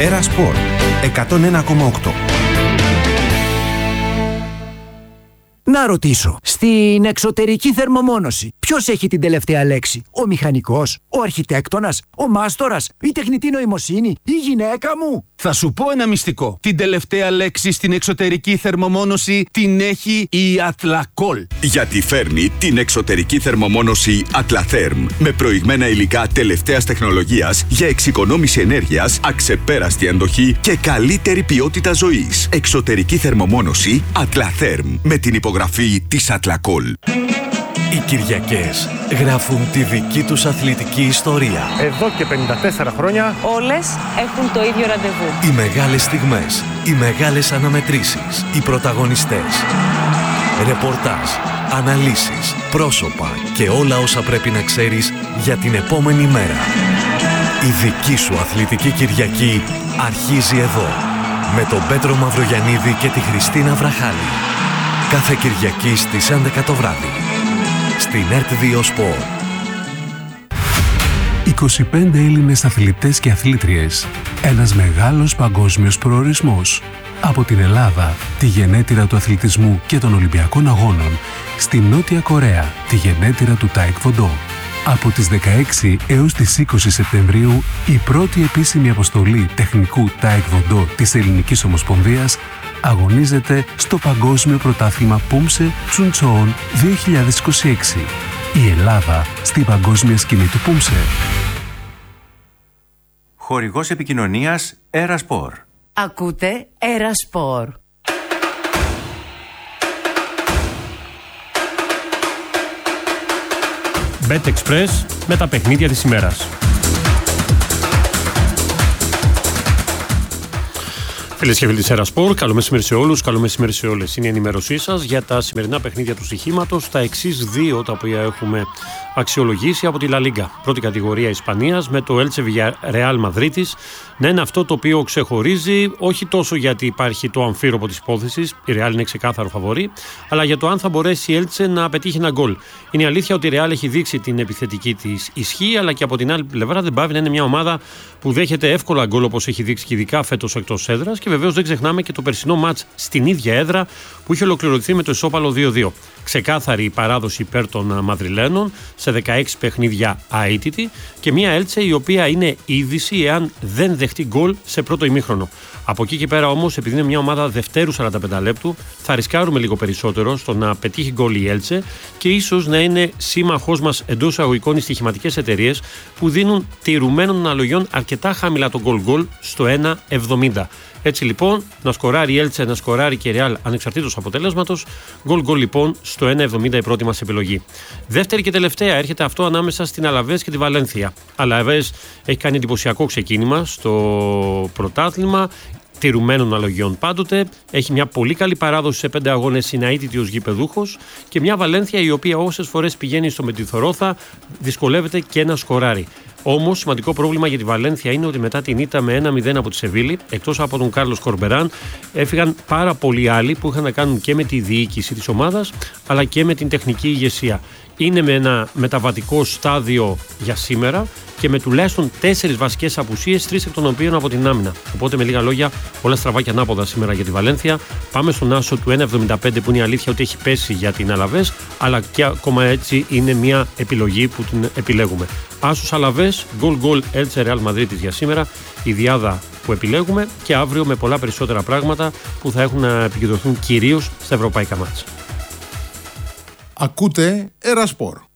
Ερασπορ 101,8. Να ρωτήσω, στην εξωτερική θερμομόνωση ποιος έχει την τελευταία λέξη? Ο μηχανικός, ο αρχιτέκτονας, ο μάστορας, η τεχνητή νοημοσύνη, η γυναίκα μου? Θα σου πω ένα μυστικό. Την τελευταία λέξη στην εξωτερική θερμομόνωση την έχει η Athlacol. Γιατί φέρνει την εξωτερική θερμομόνωση Atlatherm με προηγμένα υλικά τελευταίας τεχνολογίας για εξοικονόμηση ενέργειας, αξεπέραστη αντοχή και καλύτερη ποιότητα ζωής. Εξωτερική θερμομόνωση Atlatherm με την υπογραφή της Athlacol. Οι Κυριακές γράφουν τη δική τους αθλητική ιστορία. Εδώ και 54 χρόνια όλες έχουν το ίδιο ραντεβού. Οι μεγάλες στιγμές, οι μεγάλες αναμετρήσεις, οι πρωταγωνιστές. Ρεπορτάζ, αναλύσεις, πρόσωπα και όλα όσα πρέπει να ξέρεις για την επόμενη μέρα. Η δική σου αθλητική Κυριακή αρχίζει εδώ. Με τον Πέτρο Μαυρογιαννίδη και τη Χριστίνα Βραχάλη. Κάθε Κυριακή στις 11 το βράδυ. Στην ΕΡΤ2 Sport. 25 Έλληνες αθλητές και αθλήτριες. Ένας μεγάλος παγκόσμιος προορισμός. Από την Ελλάδα, τη γενέτειρα του αθλητισμού και των Ολυμπιακών Αγώνων, στη Νότια Κορέα, τη γενέτειρα του Taekwondo. Από τις 16 έως τις 20 Σεπτεμβρίου, η πρώτη επίσημη αποστολή τεχνικού Taekwondo της Ελληνικής Ομοσπονδίας αγωνίζεται στο Παγκόσμιο Πρωτάθλημα Πούμσε Τσουντσόον 2026. Η Ελλάδα στην παγκόσμια σκηνή του Πούμσε. Χορηγός επικοινωνίας Ερασπορ. Ακούτε Ερασπορ. BetExpress με τα παιχνίδια της ημέρας. Φίλες και φίλοι της Ερασπορ, καλό μεσημέρι σε όλους, καλό μεσημέρι σε όλες. Είναι η ενημέρωσή σας για τα σημερινά παιχνίδια του στοιχήματος, τα εξής δύο τα οποία έχουμε αξιολογήσει από τη La Liga. Πρώτη κατηγορία Ισπανίας με το Elche Villarreal Μαδρίτης να είναι αυτό το οποίο ξεχωρίζει, όχι τόσο γιατί υπάρχει το αμφίροπο της υπόθεσης, η Real είναι ξεκάθαρο φαβορί, αλλά για το αν θα μπορέσει η Elche να πετύχει ένα γκολ. Είναι αλήθεια ότι η Real έχει δείξει την επιθετική της ισχύ, αλλά και από την άλλη πλευρά δεν πάβει να είναι μια ομάδα που δέχεται εύκολα γκολ όπως έχει δείξει και ειδικά φέτος εκτός έδρας. Και βεβαίως δεν ξεχνάμε και το περσινό μάτς στην ίδια έδρα που είχε ολοκληρωθεί με το ισόπαλο 2-2. Ξεκάθαρη η παράδοση υπέρ των Μαδριλένων σε 16 παιχνίδια αίτητη και μια Έλτσε η οποία είναι είδηση εάν δεν δεχτεί γκολ σε πρώτο ημίχρονο. Από εκεί και πέρα όμως, επειδή είναι μια ομάδα δευτέρου 45 λεπτού, θα ρισκάρουμε λίγο περισσότερο στο να πετύχει γκολ η Έλτσε και ίσως να είναι σύμμαχός μας εντός αγωγικών οι στοιχηματικές εταιρείες που δίνουν τηρουμένων αναλογιών αρκετά χαμηλά το γκολ στο 1,70. Έτσι λοιπόν, να σκοράρει η Έλτσε, να σκοράρει και η Ρεάλ ανεξαρτήτως αποτελέσματος. Γκολ λοιπόν στο 1,70 η πρώτη μας επιλογή. Δεύτερη και τελευταία έρχεται αυτό ανάμεσα στην Αλαβές και τη Βαλένθια. Αλαβές έχει κάνει εντυπωσιακό ξεκίνημα στο πρωτάθλημα, τηρουμένων αναλογιών πάντοτε. Έχει μια πολύ καλή παράδοση σε 5 αγώνες, είναι αίτητη ως γηπεδούχος και μια Βαλένθια η οποία όσες φορές πηγαίνει στο Μεντιθορόθα δυσκολεύεται και να σκοράρει. Όμως, σημαντικό πρόβλημα για τη Βαλένθια είναι ότι μετά την ήττα με 1-0 από τη Σεβίλη, εκτός από τον Κάρλος Κορμπεράν, έφυγαν πάρα πολλοί άλλοι που είχαν να κάνουν και με τη διοίκηση της ομάδας, αλλά και με την τεχνική ηγεσία. Είναι με ένα μεταβατικό στάδιο για σήμερα και με τουλάχιστον 4 βασικές απουσίες, 3 εκ των οποίων από την άμυνα. Οπότε, με λίγα λόγια, όλα στραβά και ανάποδα σήμερα για τη Βαλένθια. Πάμε στον άσο του 1,75 που είναι η αλήθεια ότι έχει πέσει για την Αλαβές, αλλά και ακόμα έτσι είναι μια επιλογή που την επιλέγουμε. Άσος Αλαβές, γκολ Έλτσε Ρεάλ Μαδρίτης για σήμερα, η διάδα που επιλέγουμε και αύριο με πολλά περισσότερα πράγματα που θα έχουν να επικεντρωθούν κυρίως στα ευρωπαϊκά μάτς. Ακούτε Ερασπορ.